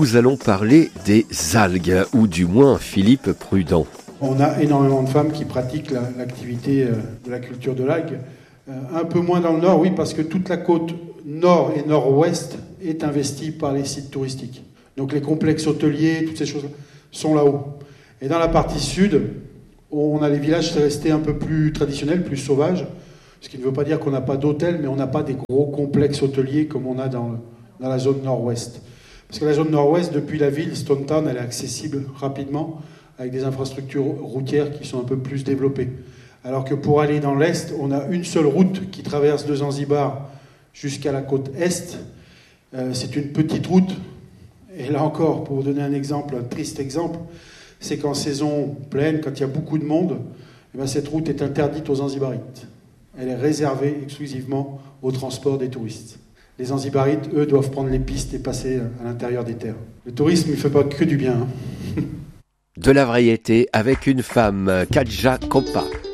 nous allons parler des algues, ou du moins Philippe Prudent. On a énormément de femmes qui pratiquent l'activité de la culture de l'algue. Un peu moins dans le nord, oui, parce que toute la côte nord et nord-ouest est investie par les sites touristiques. Donc les complexes hôteliers, toutes ces choses sont là-haut. Et dans la partie sud, on a les villages restés un peu plus traditionnels, plus sauvages, ce qui ne veut pas dire qu'on n'a pas d'hôtels, mais on n'a pas des gros complexes hôteliers comme on a dans la zone nord-ouest. Parce que la zone nord-ouest, depuis la ville, Stone Town, elle est accessible rapidement, avec des infrastructures routières qui sont un peu plus développées. Alors que pour aller dans l'est, on a une seule route qui traverse de Zanzibar jusqu'à la côte est. C'est une petite route. Et là encore, pour vous donner un exemple, un triste exemple, c'est qu'en saison pleine, quand il y a beaucoup de monde, cette route est interdite aux Zanzibarites. Elle est réservée exclusivement au transport des touristes. Les Zanzibarites, eux, doivent prendre les pistes et passer à l'intérieur des terres. Le tourisme, il ne fait pas que du bien. De la variété avec une femme, Kadja Kompa.